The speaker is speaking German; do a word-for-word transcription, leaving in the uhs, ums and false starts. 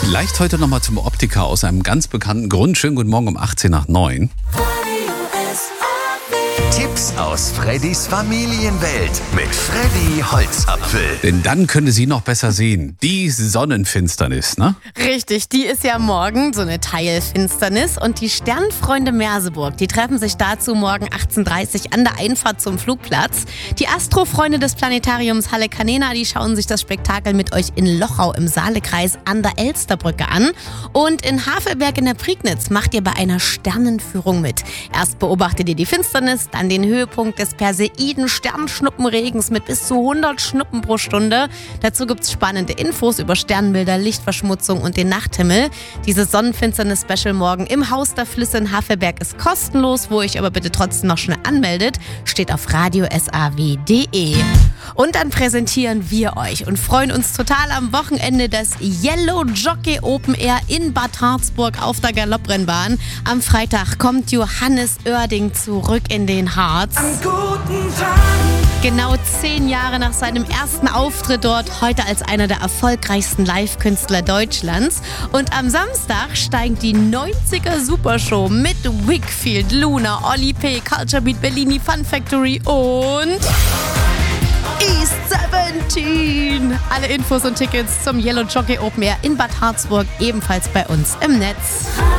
Vielleicht heute nochmal zum Optiker aus einem ganz bekannten Grund. Schönen guten Morgen um achtzehn nach neun. Tipps aus Freddys Familienwelt mit Freddy Holzapfel. Denn dann könnte sie noch besser sehen. Die Sonnenfinsternis, ne? Richtig, die ist ja morgen, so eine Teilfinsternis. Und die Sternfreunde Merseburg, die treffen sich dazu morgen achtzehn Uhr dreißig an der Einfahrt zum Flugplatz. Die Astrofreunde des Planetariums Halle Canena, die schauen sich das Spektakel mit euch in Lochau im Saalekreis an der Elsterbrücke an. Und in Havelberg in der Prignitz macht ihr bei einer Sternenführung mit. Erst beobachtet ihr die Finsternis, dann den Höhepunkt des Perseiden-Sternschnuppenregens mit bis zu hundert Schnuppen pro Stunde. Dazu gibt es spannende Infos über Sternbilder, Lichtverschmutzung und den Nachthimmel. Dieses Sonnenfinsternis-Special morgen im Haus der Flüsse in Havelberg ist kostenlos, wo ihr euch aber bitte trotzdem noch schnell anmeldet, steht auf radio s a w punkt d e. Und dann präsentieren wir euch und freuen uns total am Wochenende das Yellow Jockey Open Air in Bad Harzburg auf der Galopprennbahn. Am Freitag kommt Johannes Oerding zurück in den Harz. An guten Tagen. Genau zehn Jahre nach seinem ersten Auftritt dort, heute als einer der erfolgreichsten Live-Künstler Deutschlands. Und am Samstag steigt die neunziger Supershow mit Wickfield, Luna, Oli P., Culture Beat, Bellini, Fun Factory und East siebzehn. Alle Infos und Tickets zum Yellow Jockey Open Air in Bad Harzburg ebenfalls bei uns im Netz.